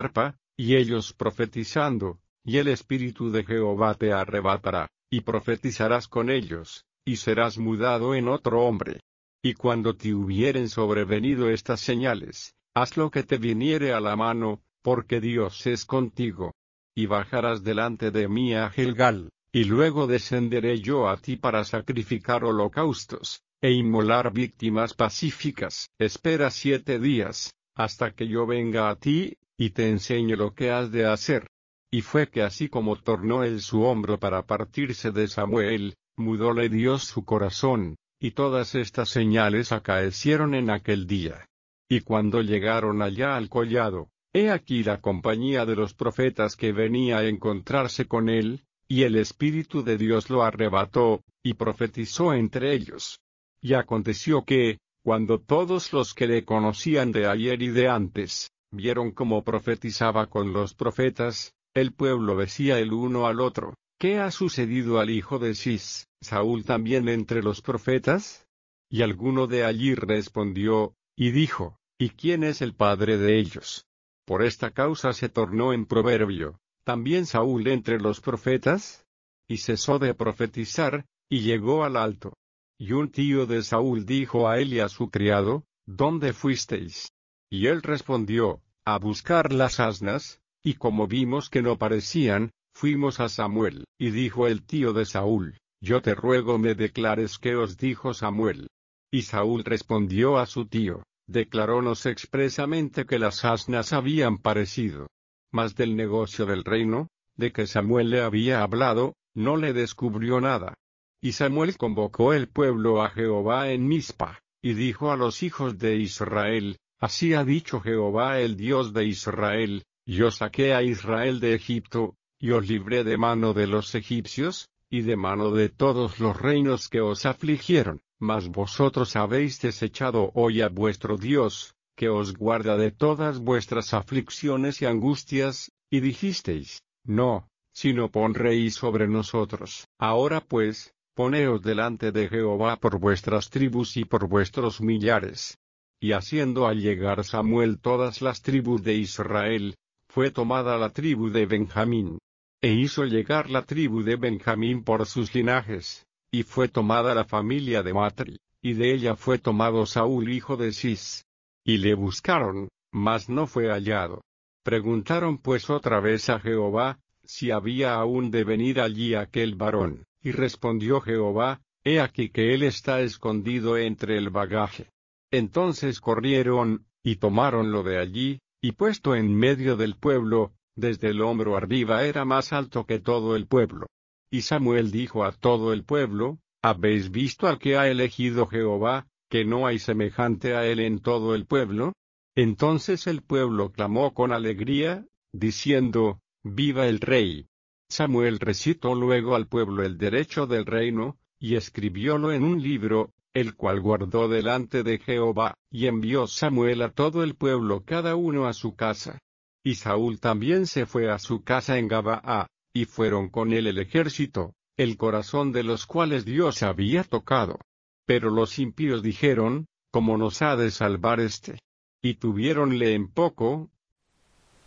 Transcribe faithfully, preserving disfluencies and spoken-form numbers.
arpa, y ellos profetizando, y el Espíritu de Jehová te arrebatará, y profetizarás con ellos, y serás mudado en otro hombre. Y cuando te hubieren sobrevenido estas señales, haz lo que te viniere a la mano, porque Dios es contigo. Y bajarás delante de mí a Gilgal, y luego descenderé yo a ti para sacrificar holocaustos, e inmolar víctimas pacíficas. Espera siete días, hasta que yo venga a ti, y te enseñe lo que has de hacer. Y fue que así como tornó él su hombro para partirse de Samuel, mudóle Dios su corazón, y todas estas señales acaecieron en aquel día. Y cuando llegaron allá al collado, he aquí la compañía de los profetas que venía a encontrarse con él, y el Espíritu de Dios lo arrebató, y profetizó entre ellos. Y aconteció que, cuando todos los que le conocían de ayer y de antes, vieron cómo profetizaba con los profetas, el pueblo decía el uno al otro: ¿Qué ha sucedido al hijo de Cis, Saúl también entre los profetas? Y alguno de allí respondió, y dijo: ¿Y quién es el padre de ellos? Por esta causa se tornó en proverbio: ¿también Saúl entre los profetas? Y cesó de profetizar, y llegó al alto. Y un tío de Saúl dijo a él y a su criado: ¿Dónde fuisteis? Y él respondió: A buscar las asnas, y como vimos que no parecían, fuimos a Samuel. Y dijo el tío de Saúl: Yo te ruego me declares qué os dijo Samuel. Y Saúl respondió a su tío: Declarónos expresamente que las asnas habían parecido. Mas del negocio del reino, de que Samuel le había hablado, no le descubrió nada. Y Samuel convocó el pueblo a Jehová en Mizpa, y dijo a los hijos de Israel: Así ha dicho Jehová el Dios de Israel: Yo saqué a Israel de Egipto, y os libré de mano de los egipcios, y de mano de todos los reinos que os afligieron, mas vosotros habéis desechado hoy a vuestro Dios, que os guarda de todas vuestras aflicciones y angustias, y dijisteis: No, sino pon rey sobre nosotros. Ahora pues, poneos delante de Jehová por vuestras tribus y por vuestros millares. Y haciendo al llegar Samuel todas las tribus de Israel, fue tomada la tribu de Benjamín. E hizo llegar la tribu de Benjamín por sus linajes, y fue tomada la familia de Matri, y de ella fue tomado Saúl hijo de Cis. Y le buscaron, mas no fue hallado. Preguntaron pues otra vez a Jehová, si había aún de venir allí aquel varón, y respondió Jehová: He aquí que él está escondido entre el bagaje. Entonces corrieron, y tomáronlo de allí, y puesto en medio del pueblo, desde el hombro arriba era más alto que todo el pueblo. Y Samuel dijo a todo el pueblo: ¿Habéis visto al que ha elegido Jehová, que no hay semejante a él en todo el pueblo? Entonces el pueblo clamó con alegría, diciendo: ¡Viva el rey! Samuel recitó luego al pueblo el derecho del reino, y escribiólo en un libro, el cual guardó delante de Jehová, y envió Samuel a todo el pueblo cada uno a su casa. Y Saúl también se fue a su casa en Gabaa, y fueron con él el ejército, el corazón de los cuales Dios había tocado. Pero los impíos dijeron: ¿Cómo nos ha de salvar éste? Y tuviéronle en poco,